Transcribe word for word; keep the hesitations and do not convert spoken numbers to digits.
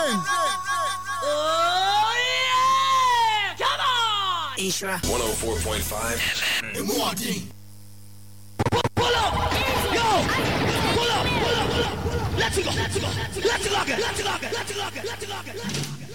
Oh yeah! Come on! Isra. one oh four point five And Martin. Pull up! Yo! Pull up! Pull up! Pull up! Let's go! Let's go! Let's go! Let's go! Let's go! Let's go! Let's go!